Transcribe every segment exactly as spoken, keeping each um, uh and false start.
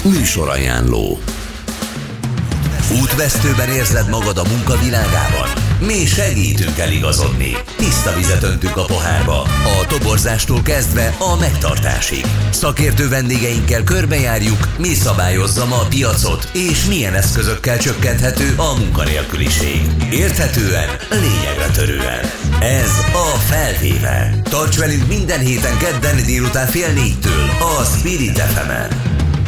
Műsorajánló. Útvesztőben érzed magad a munkavilágában? Mi segítünk eligazodni. Tiszta vizet öntünk a pohárba, a toborzástól kezdve a megtartásig. Szakértő vendégeinkkel körbejárjuk, mi szabályozza ma a piacot, és milyen eszközökkel csökkenthető a munkanélküliség. Érthetően, lényegre törően. Ez a Felvéve. Tarts velünk minden héten kedden délután fél négytől a Spirit ef emen.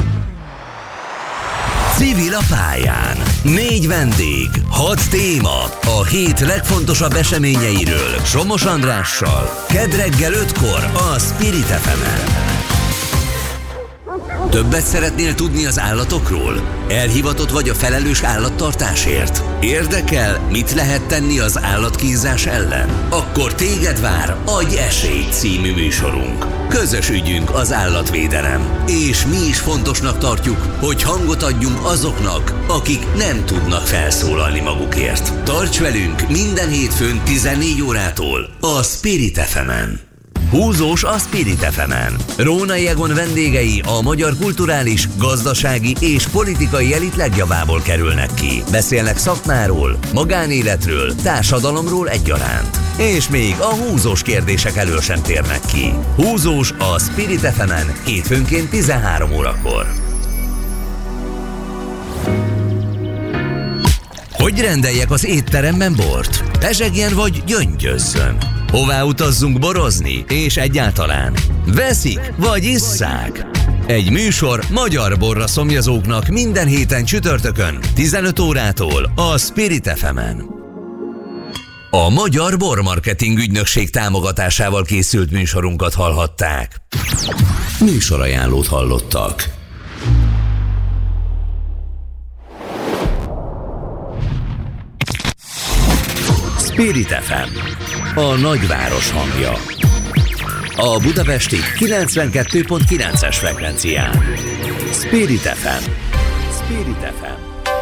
Civil a pályán. Négy vendég, hat téma, a hét legfontosabb eseményeiről Somos Andrással. Kedd reggel ötkor a Spirit ef emen. Többet szeretnél tudni az állatokról? Elhivatott vagy a felelős állattartásért? Érdekel, mit lehet tenni az állatkínzás ellen? Akkor téged vár Adj esélyt című műsorunk. Közös ügyünk az állatvédelem, és mi is fontosnak tartjuk, hogy hangot adjunk azoknak, akik nem tudnak felszólalni magukért. Tarts velünk minden hétfőn tizennégy órától a Spirit ef emen. Húzós a Spirit ef emen. Rónai Egon vendégei a magyar kulturális, gazdasági és politikai elit legjavából kerülnek ki. Beszélnek szakmáról, magánéletről, társadalomról egyaránt. És még a húzós kérdések elől sem térnek ki. Húzós a Spirit ef emen hétfőnként tizenhárom órakor. Hogy rendeljek az étteremben bort? Pezsegjen vagy gyöngyözzön? Hová utazzunk borozni, és egyáltalán? Veszik vagy isszák? Egy műsor magyar borra szomjazóknak minden héten csütörtökön, tizenöt órától a Spirit ef emen. A Magyar Bormarketing Ügynökség támogatásával készült műsorunkat hallhatták. Műsorajánlót hallottak. Spirit ef em, a nagyváros hangja. A budapesti kilencvenkettő pont kilences frekvencián. Spirit ef em. Spirit ef em.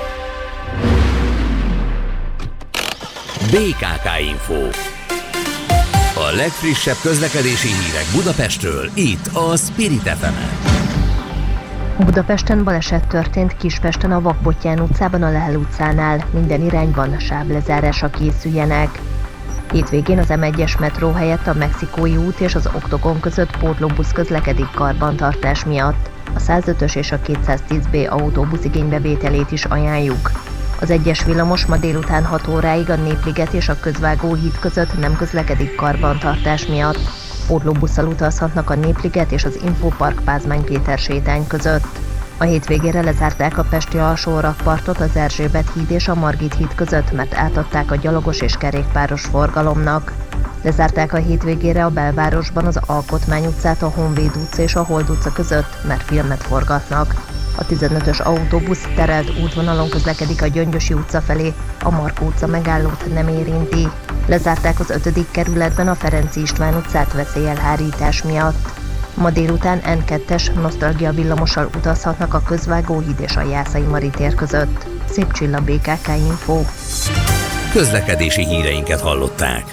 bé ká ká Info. A legfrissebb közlekedési hírek Budapestről, itt a Spirit ef emen. Budapesten baleset történt Kispesten a Vakbottyán utcában a Lehel utcánál. Minden irányban sáblezárásra készüljenek. Hétvégén az em egyes metró helyett a Mexikói út és az Oktogon között pótlóbusz közlekedik karbantartás miatt. A százötös és a kétszáztíz bé autóbusz igénybevételét is ajánljuk. Az egyes villamos ma délután hat óráig a Népliget és a Közvágóhíd között nem közlekedik karbantartás miatt. Pótlóbusszal utazhatnak a Népliget és az Infopark Pázmány Péter sétány között. A hétvégére lezárták a pesti alsó rakpartot az Erzsébet híd és a Margit híd között, mert átadták a gyalogos és kerékpáros forgalomnak. Lezárták a hétvégére a belvárosban az Alkotmány utcát, a Honvéd utca és a Hold utca között, mert filmet forgatnak. A tizenötös autóbusz terelt útvonalon közlekedik a Gyöngyösi utca felé, a Markó utca megállót nem érinti. Lezárták az ötödik kerületben a Ferenc István utcát veszélyelhárítás miatt. Ma délután en kettes nosztalgia villamossal utazhatnak a Közvágóhíd és a Jászai Mari tér között. Szép Csilla, bé ká ká Info. Közlekedési híreinket hallották.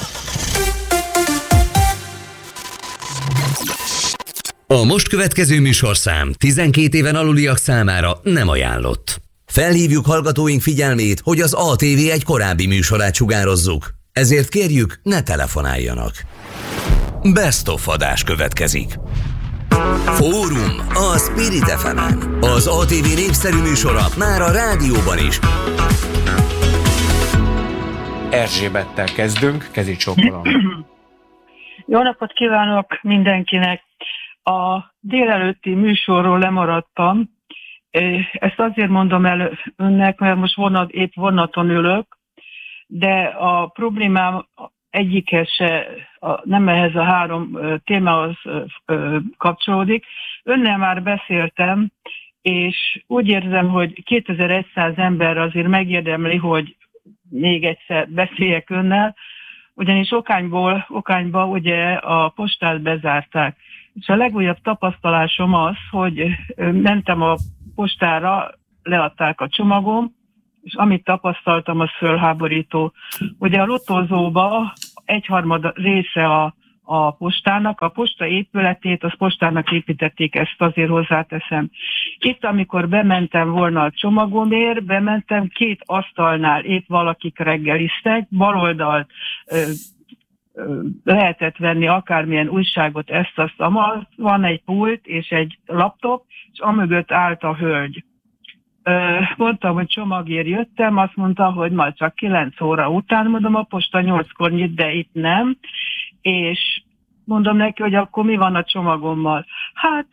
A most következő műsorszám tizenkét éven aluliak számára nem ajánlott. Felhívjuk hallgatóink figyelmét, hogy az á té vé egy korábbi műsorát sugározzuk. Ezért kérjük, ne telefonáljanak. Best of adás következik. Fórum a Spirit ef emen. Az á té vé népszerű műsora már a rádióban is. Erzsébettel kezdünk, kezi csókolom. Jó napot kívánok mindenkinek! A délelőtti műsorról lemaradtam. Ezt azért mondom el önnek, mert most vonat, épp vonaton ülök, de a problémám egyikhez se, nem ehhez a három témához kapcsolódik. Önnel már beszéltem, és úgy érzem, hogy kétezer-száz ember azért megérdemli, hogy még egyszer beszéljek önnel, ugyanis Okányból, Okányba ugye a postát bezárták. És a legújabb tapasztalásom az, hogy mentem a postára, leadták a csomagom, és amit tapasztaltam, az fölháborító. Ugye a lotózóba egyharmad része a a postának. A posta épületét, az postának építették, ezt azért hozzáteszem. Itt, amikor bementem volna a csomagomért, bementem két asztalnál, épp valakik reggeliztek, baloldalt ö, ö, lehetett venni akármilyen újságot, ezt, azt, amaz, van egy pult és egy laptop, és amögött állt a hölgy. Mondtam, hogy csomagért jöttem, azt mondta, hogy majd csak kilenc óra után, mondom, a posta nyolckor nyit, de itt nem, és mondom neki, hogy akkor mi van a csomagommal. Hát,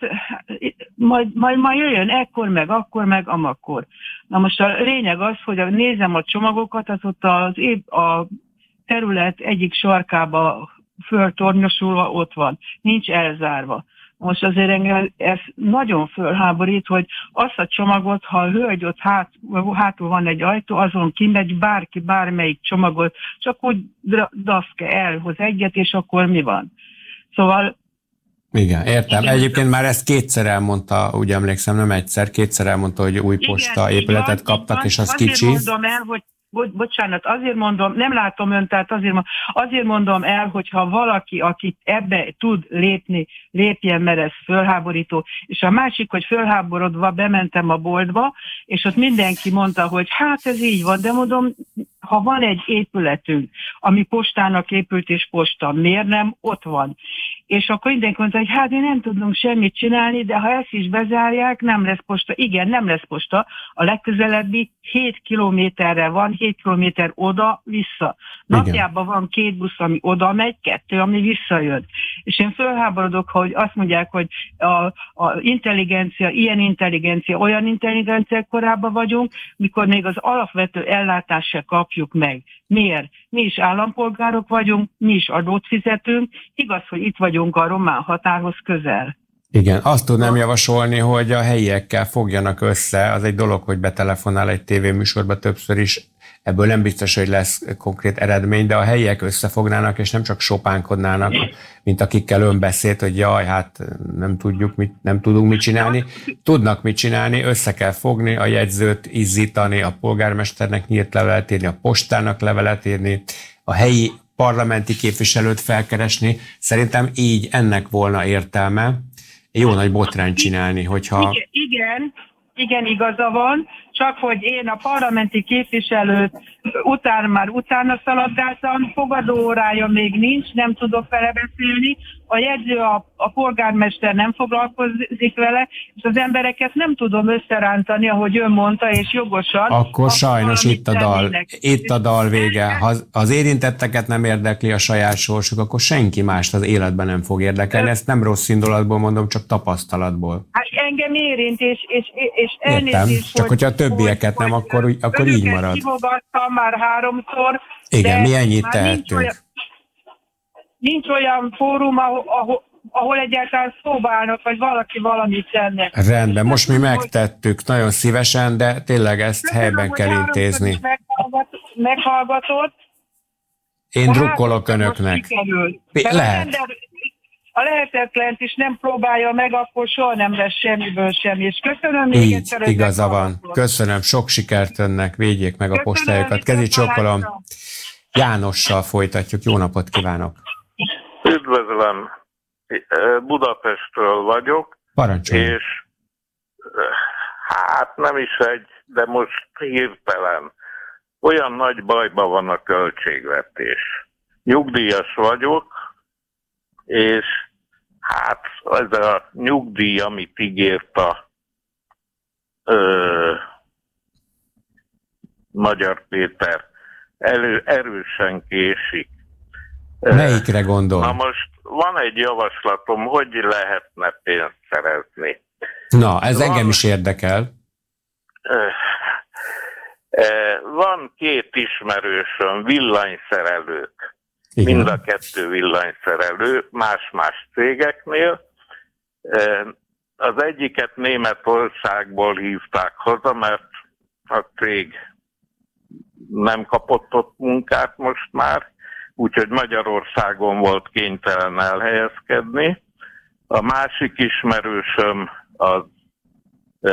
majd, majd, majd jöjjön ekkor, meg akkor, meg amakkor. Na most a lényeg az, hogy nézem a csomagokat, az ott az épp a terület egyik sarkába föltornyosulva ott van, nincs elzárva. Most azért engem ez nagyon fölháborít, hogy azt a csomagot, ha a hölgy ott hát, hátul van egy ajtó, azon kimegy bárki, bármelyik csomagot, csak úgy daszke elhoz egyet, és akkor mi van? Szóval... Igen, értem. Igen. Egyébként már ezt kétszer elmondta, úgy emlékszem, nem egyszer, kétszer elmondta, hogy új posta igen, épületet van, kaptak, van, és az azért kicsi. Mondom el, hogy Bo- bocsánat, azért mondom, nem látom önt, tehát azért, azért mondom el, hogyha valaki, aki ebbe tud lépni, lépjen, mert ez fölháborító, és a másik, hogy fölháborodva bementem a boltba, és ott mindenki mondta, hogy hát ez így van, de mondom, ha van egy épületünk, ami postának épült és posta, miért nem ott van? És akkor mindenki mondta, hogy hát mi nem tudunk semmit csinálni, de ha ezt is bezárják, nem lesz posta. Igen, nem lesz posta. A legközelebbi hét kilométerre van, hét kilométer oda-vissza. Napjában van két busz, ami oda megy, kettő, ami visszajön. És én fölháborodok, hogy azt mondják, hogy a, a intelligencia, ilyen intelligencia, olyan intelligencia korában vagyunk, mikor még az alapvető ellátást se kapjuk meg. Miért? Mi is állampolgárok vagyunk, mi is adót fizetünk, igaz, hogy itt vagyunk a román határhoz közel. Igen, azt tudnám javasolni, hogy a helyiekkel fogjanak össze, az egy dolog, hogy betelefonál egy tévéműsorba többször is, ebből nem biztos, hogy lesz konkrét eredmény, de a helyiek összefognának, és nem csak sopánkodnának, mint akikkel ön beszélt, hogy jaj, hát nem tudjuk, mit, nem tudunk mit csinálni. Tudnak mit csinálni, össze kell fogni, a jegyzőt izzítani, a polgármesternek nyílt levelet írni, a postának levelet írni, a helyi parlamenti képviselőt felkeresni. Szerintem így ennek volna értelme. Jó nagy botrányt csinálni, hogyha... Igen, igen, igen, igaza van, csak hogy én a parlamenti képviselőt után már utána szaladgáltam, fogadóórája még nincs, nem tudok vele beszélni, a jegyző, a, a polgármester nem foglalkozik vele, és az embereket nem tudom összerántani, ahogy ön mondta, és jogosan. Akkor sajnos itt a dal, itt a dal vége. Ha az érintetteket nem érdekli a saját sorsuk, akkor senki mást az életben nem fog érdekelni. Ezt nem rossz indulatból mondom, csak tapasztalatból. Hát engem érint, és, és, és elnézést, értem, csak hogyha a többieket hogy, nem, akkor, akkor így marad. Hívogattam már háromszor. Igen, mi ennyit tehetünk. Nincs, nincs olyan fórum, ahol, ahol, ahol egyáltalán szóba állnak, vagy valaki valamit tenne. Rendben, most mi megtettük nagyon szívesen, de tényleg ezt köszönöm, helyben kell intézni. Meghallgatott. Én drukkolok önöknek. Lehet. A lehetetlent is nem próbálja meg, akkor soha nem lesz semmiből semmi. És köszönöm még így, egyszer. Igaza van. Köszönöm, sok sikert önnek, védjék meg a postájukat. Kezi csókolom. Jánossal folytatjuk. Jó napot kívánok! Üdvözlöm! Budapestről vagyok. Parancsolj! És hát nem is egy, de most hirtelen olyan nagy bajban van a költségvetés. Nyugdíjas vagyok, és hát ez a nyugdíj, amit ígért a ö, Magyar Péter, elő, erősen késik. Melyikre gondol? Na most van egy javaslatom, hogy lehetne pénzt szerezni. Na, ez van, engem is érdekel. Van két ismerősöm, villanyszerelők. Igen. Mind a kettő villanyszerelő, más-más cégeknél. Az egyiket Németországból hívták haza, mert a cég nem kapott ott munkát most már, úgyhogy Magyarországon volt kénytelen elhelyezkedni. A másik ismerősöm az e,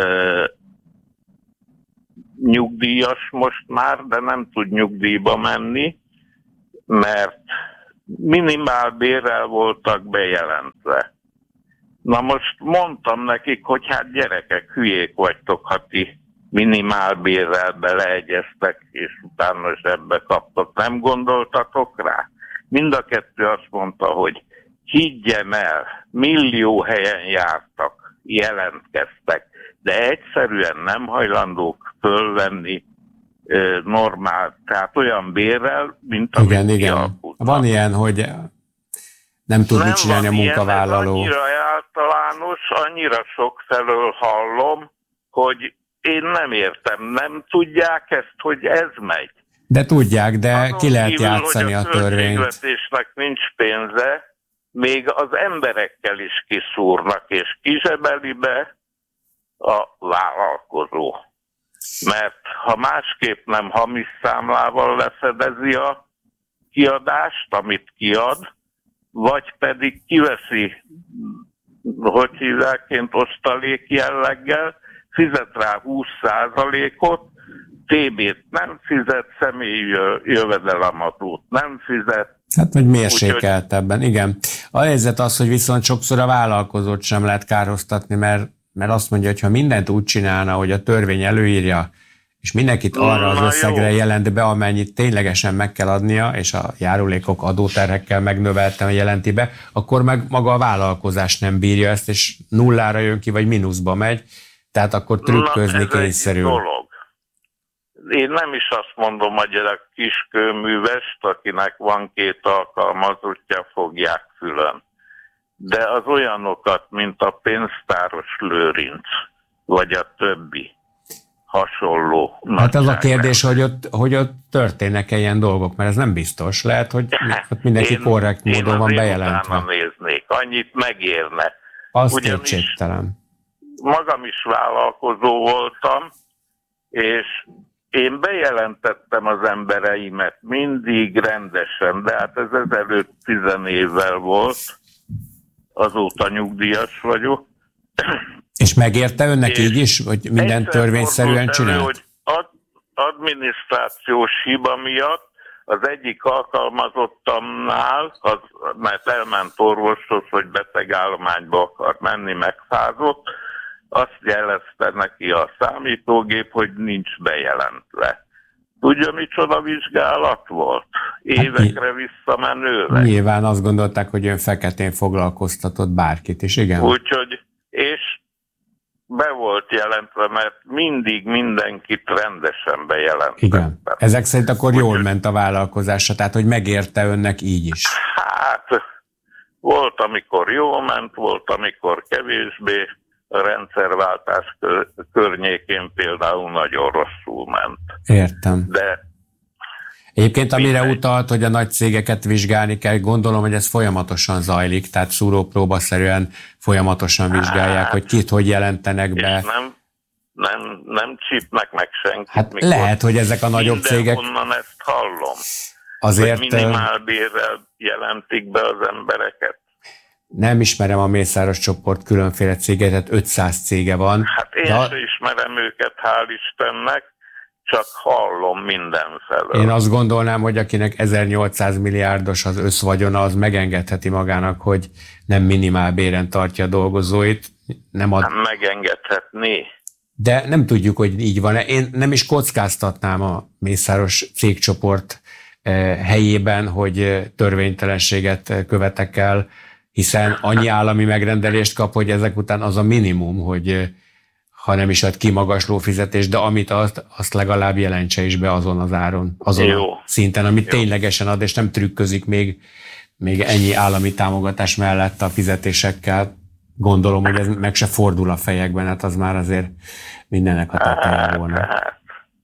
nyugdíjas most már, de nem tud nyugdíjba menni, mert minimálbérrel voltak bejelentve. Na most mondtam nekik, hogy hát gyerekek, hülyék vagytok, ha ti minimálbérrel beleegyeztek, és utána zsebbe kaptok. Nem gondoltatok rá? Mind a kettő azt mondta, hogy higgyem el, millió helyen jártak, jelentkeztek, de egyszerűen nem hajlandók fölvenni e, normál, tehát olyan bérrel, mint amit igen, igen. Van ilyen, hogy nem tud mit csinálni a munkavállaló. Nem annyira általános, annyira sokfelől hallom, hogy én nem értem, nem tudják ezt, hogy ez megy. De tudják, de azon ki lehet kívül, játszani a törvényt. A költségvetésnek nincs pénze, még az emberekkel is kiszúrnak, és kizsebeli be a vállalkozó. Mert ha másképp nem hamis számlával lefedezi a kiadást, amit kiad, vagy pedig kiveszi, hogy hívják, osztalék jelleggel, fizet rá húsz százalékot, té bét nem fizet, személyi jövedelemadót nem fizet. Hát, vagy mérsékeltebben, igen. A helyzet az, hogy viszont sokszor a vállalkozót sem lehet kárhoztatni, mert, mert azt mondja, hogy ha mindent úgy csinálna, hogy a törvény előírja, és mindenkit arra az összegre jelent be, amennyit ténylegesen meg kell adnia, és a járulékok adóterhekkel megnövelten jelenti be, akkor meg maga a vállalkozás nem bírja ezt, és nullára jön ki, vagy mínuszba megy, tehát akkor trükközni kényszerül. Én nem is azt mondom, hogy a kiskőművest, akinek van két alkalmazottja, fogják külön. De az olyanokat, mint a pénztáros Lőrinc, vagy a többi hasonló. Hát az a kérdés, hogy ott, hogy ott történnek-e ilyen dolgok, mert ez nem biztos. Lehet, hogy ott mindenki én, korrekt módon van bejelentve. Én néznék, annyit megérne. Az kétségtelen. Magam is vállalkozó voltam, és én bejelentettem az embereimet mindig rendesen, de hát ez ezelőtt tizen évvel volt, azóta nyugdíjas vagyok. És megérte önnek így is, hogy minden törvényszerűen csinált? Hogy ad, adminisztrációs hiba miatt az egyik alkalmazottamnál, az, mert elment orvoshoz, hogy betegállományba akar menni, megfázott, azt jelezte neki a számítógép, hogy nincs bejelentve. Tudja, micsoda vizsgálat volt? Évekre hát, visszamenőleg. Nyilván azt gondolták, hogy ön feketén foglalkoztatott bárkit is, igen. Úgyhogy, és be volt jelentve, mert mindig mindenkit rendesen bejelentve. Igen. Ezek szerint akkor Úgy, jól ment a vállalkozása, tehát hogy megérte önnek így is. Hát, volt, amikor jól ment, volt, amikor kevésbé. A rendszerváltás környékén például nagyon rosszul ment. Értem. De egyébként amire mindegy. Utalt, hogy a nagy cégeket vizsgálni kell, gondolom, hogy ez folyamatosan zajlik, tehát szúrópróbaszerűen folyamatosan vizsgálják, hát, hogy kit hogy jelentenek be. És nem, nem, nem csípnek meg senkit. Hát lehet, hogy ezek a nagyobb cégek... Mindenhonnan ezt hallom. Azért... Hogy minimálbérrel jelentik be az embereket. Nem ismerem a Mészáros csoport különféle céget, tehát ötszáz cége van. Hát én de... sem ismerem őket, hál' Istennek, csak hallom mindenfelől. Én azt gondolnám, hogy akinek ezernyolcszáz milliárdos az összvagyona, az megengedheti magának, hogy nem minimálbéren tartja a dolgozóit. Nem ad... Hát megengedhetné. De nem tudjuk, hogy így van-e. Én nem is kockáztatnám a Mészáros cégcsoport helyében, hogy törvénytelenséget követek el, hiszen annyi állami megrendelést kap, hogy ezek után az a minimum, hogy ha nem is ad kimagasló fizetés, de amit azt, azt legalább jelentse is be azon az áron, azon Jó. a szinten, amit Jó. ténylegesen ad, és nem trükközik még, még ennyi állami támogatás mellett a fizetésekkel. Gondolom, hogy ez meg se fordul a fejekben, hát az már azért mindennek a teteje volna. Hát,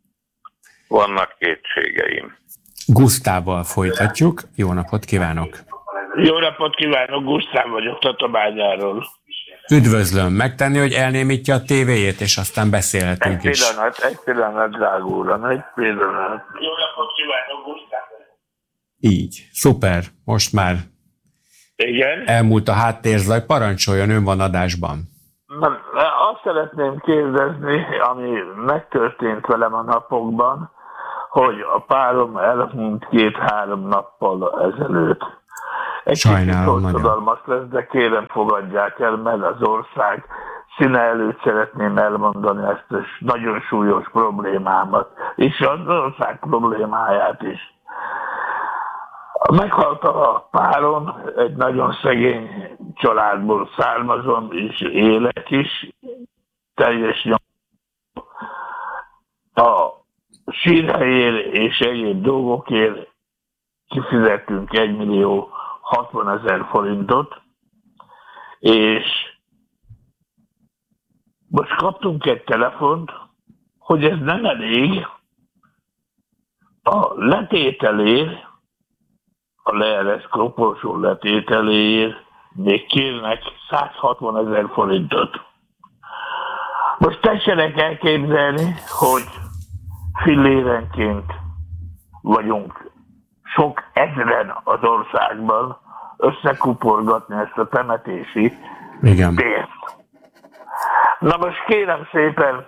vannak kétségeim. Gusztával folytatjuk. Jó napot kívánok! Jó napot kívánok, Gusztáv vagyok Tatabányáról. Üdvözlöm, megtenni, hogy elnémítja a tévéjét, és aztán beszélhetünk egy is. Egy pillanat, egy pillanat, drága úram, egy pillanat. Jó napot kívánok, Gusztáv. Így, szuper, most már Igen? elmúlt a háttérzaj, parancsoljon, ön van adásban. Na, azt szeretném kérdezni, ami megtörtént velem a napokban, hogy a párom elhunyt két-három nappal ezelőtt. egy kicsit hosszadalmas lesz, de kérem fogadják el, mert az ország színe előtt szeretném elmondani ezt a nagyon súlyos problémámat, és az ország problémáját is. Meghalt a párom, egy nagyon szegény családból származom, és élek is, teljes nyom. A sírhelyért és egyéb dolgokért kifizettünk egy millió hatvanezer forintot, és most kaptunk egy telefont, hogy ez nem elég, a letételért, a le er es koporsó letételéért még kérnek száz hatvanezer forintot. Most tessenek elképzelni, hogy fillérenként vagyunk sok ezren az országban összekuporgatni ezt a temetési Igen. pénzt. Na most kérem szépen,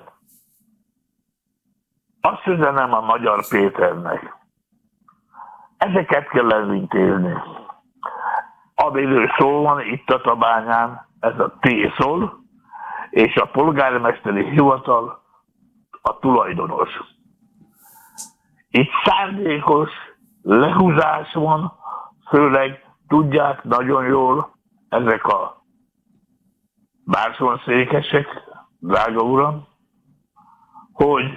azt üzenem a Magyar Péternek, ezeket kell elintézni. Amiről szó van itt a Tabányán, ez a T-szol, és a polgármesteri hivatal a tulajdonos. Itt szándékos lehúzás van, főleg tudják nagyon jól ezek a bársonyszékesek, drága uram, hogy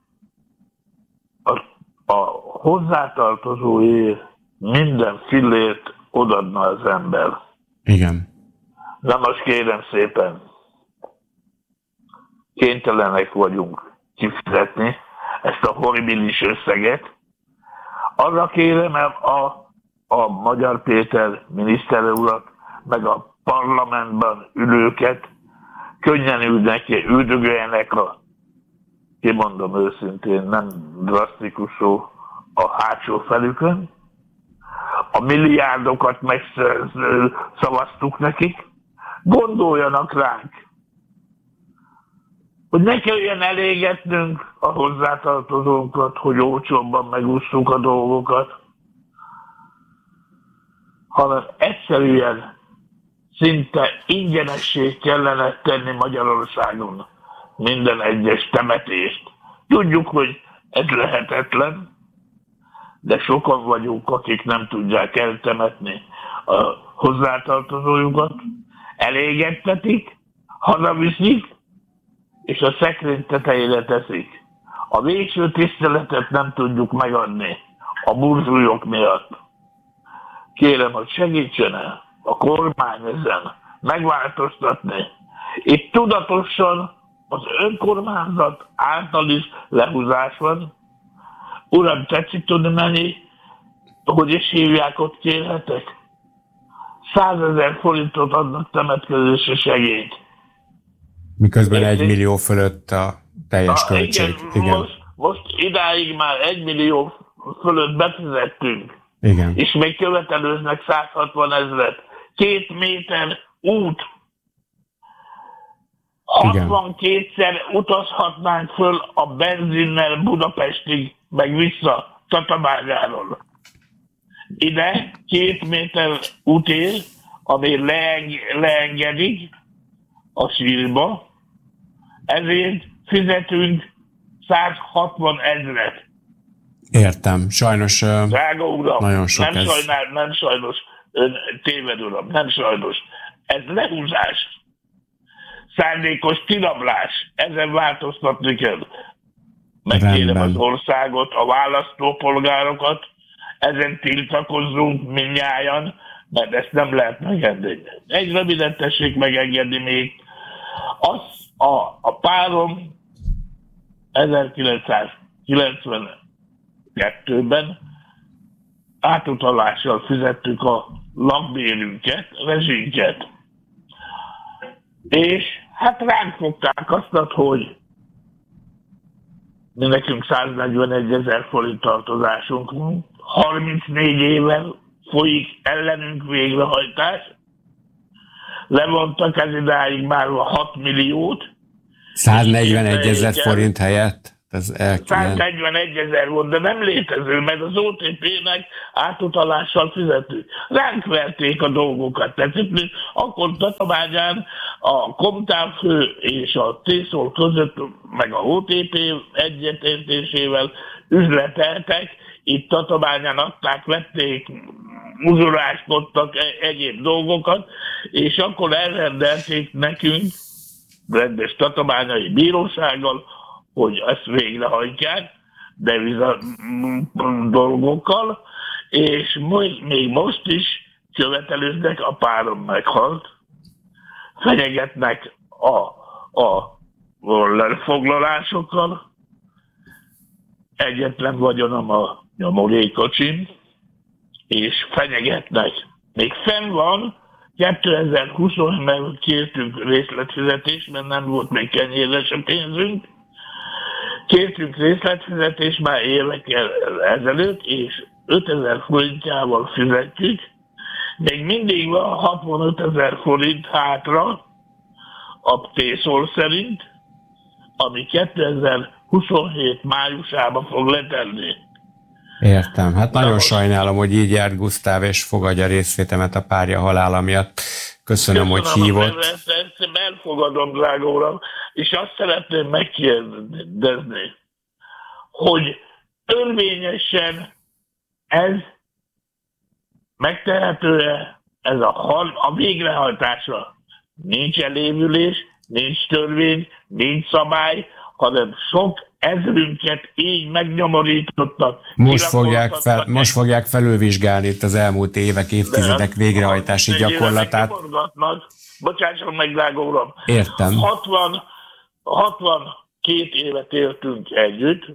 a, a hozzátartozóért minden fillért odadna az ember. Igen. Na most kérem szépen, kénytelenek vagyunk kifizetni ezt a horribilis összeget. Arra kérem el a, a Magyar Péter miniszter urat, meg a parlamentben ülőket, könnyen ülnek, üldögöljenek a, kimondom őszintén, nem drasztikus szó, a hátsó felükön. A milliárdokat megszavaztuk nekik, gondoljanak ránk, hogy ne kelljen elégetnünk a hozzátartozónkat, hogy olcsóbban megússzuk a dolgokat, hanem egyszerűen szinte ingyenessé kellene tenni Magyarországon minden egyes temetést. Tudjuk, hogy ez lehetetlen, de sokan vagyunk, akik nem tudják eltemetni a hozzátartozójukat, elégettetik, hazaviszik, és a szekrény tetejére teszik. A végső tiszteletet nem tudjuk megadni a burzsúlyok miatt. Kérem, hogy segítsen el a kormány ezen megváltoztatni. Itt tudatosan az önkormányzat által is lehúzás van. Uram, tetszik tudni mennyi, hogy is hívják, ott kérhetek? százezer forintot adnak temetkezési segélyt. Miközben egy millió fölött a teljes Na, költség. Igen, igen. Most, most idáig már egy millió fölött befizettünk. Igen. És még követelőznek száz hatvan ezret. Két méter út. hatvankétszer utazhatnánk föl a benzinnel Budapestig, meg vissza Tatabányáról. Ide két méter útér, ami leeng- leengedik a sírba, ezért fizetünk száz hatvan ezret. Értem. Sajnos Drága uram, nagyon sok nem, ez. sajnál, nem sajnos, ön téved uram, nem sajnos. Ez lehúzás. Szándékos kirablás. Ezen változtatni kell. Megkérem az országot, a választópolgárokat, ezen tiltakozzunk mindnyájan, mert ezt nem lehet megengedni. Egy röviden tessék megengedni még. Az a, a párom ezerkilencszázkilencvenkettőben átutalással fizettük a lakbérünket, rezsinket. És hát ránk fogták azt, hogy mi nekünk száznegyvenegy ezer forint tartozásunk van, harmincnégy éve folyik ellenünk végrehajtás, levontak ez idáig már a hat milliót. száznegyvenegy ezer forint helyett? Ez el... száznegyvenegy ezer volt, de nem létező, mert az o té pé-nek átutalással fizető. Ránk verték a dolgokat. Tehát akkor Tatabányán a Komtávfő és a T-Szol között, meg a o té pé egyetértésével üzleteltek, itt Tatabányán adták, vették, muzsoráskodtak egyéb dolgokat, és akkor elrendelték nekünk, rendes tatabányai bírósággal, hogy ezt végrehajtják, deviza dolgokkal, és még most is követelőznek, a párom meghalt, fenyegetnek a, a, a lefoglalásokkal, egyetlen vagyonom a nyomorékocsim, és fenyegetnek. Még fenn van, kétezer-húszban kértünk részletfizetést, mert nem volt még kenyérre sem pénzünk. Kértünk részletfizetést már évekkel ezelőtt, és ötezer forintjával fizetjük. Még mindig van hatvanöt ezer forint hátra a T-Szol szerint, ami kétezer-huszonhét májusában fog letelni. Értem. Hát nagyon sajnálom, hogy így járt Gusztáv, és fogadja részvétemet a párja halála miatt. Köszönöm, Köszönöm hogy hívott. Ezt, ezt elfogadom, drága uram, és azt szeretném megkérdezni, hogy törvényesen ez megtehető-e, ez a, a végrehajtásra? Nincs elévülés, nincs törvény, nincs szabály, hanem sok ezrünket így megnyomorítottak. Most fogják, fel, most fogják felülvizsgálni itt az elmúlt évek, évtizedek végrehajtási gyakorlatát. Bocsásson meg, drága uram. Értem. hatvan, hatvankét évet éltünk együtt.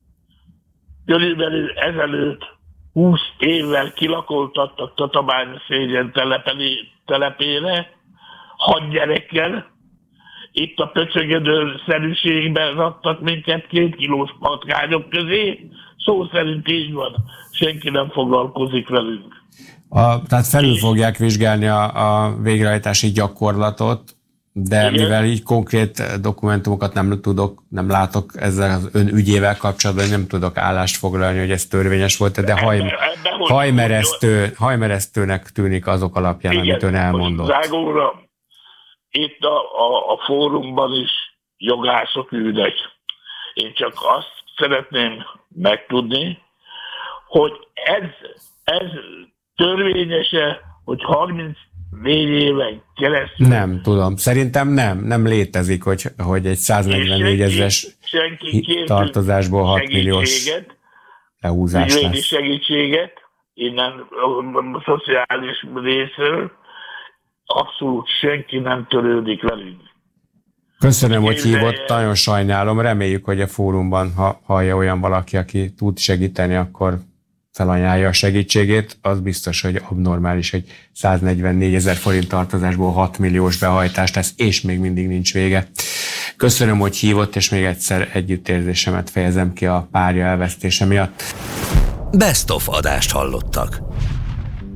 Körülbelül ezelőtt húsz évvel kilakoltattak Tatabány szégyen telepére, hat gyerekkel. Itt a pöcsögödő szerűségben raktak minket két kilós patkányok közé. Szó szerint így van. Senki nem foglalkozik velünk. A, tehát felül fogják vizsgálni a, a végrehajtási gyakorlatot, de igen, mivel így konkrét dokumentumokat nem tudok, nem látok ezzel az ön ügyével kapcsolatban, nem tudok állást foglalni, hogy ez törvényes volt, de haj, ebbe, ebbe hajmeresztő, hajmeresztőnek tűnik azok alapján, igen, amit ön elmondott. Drága uram, itt a, a, a fórumban is jogászok ülnek. Én csak azt szeretném megtudni, hogy ez, ez törvényese, hogy harmincnégy éven keresztül... Nem tudom. Szerintem nem. Nem létezik, hogy, hogy egy száznegyvennégy ezeres tartozásból hat milliós lehúzás lesz. Segítséget innen a szociális részről. Abszolút senki nem törődik velünk. Köszönöm, hogy hívott, nagyon sajnálom. Reméljük, hogy a fórumban, ha hallja olyan valaki, aki tud segíteni, akkor felajánlja a segítségét. Az biztos, hogy abnormális, hogy száznegyvennégy ezer forint tartozásból hat milliós behajtást lesz, és még mindig nincs vége. Köszönöm, hogy hívott, és még egyszer együttérzésemet fejezem ki a párja elvesztése miatt. Best of adást hallottak.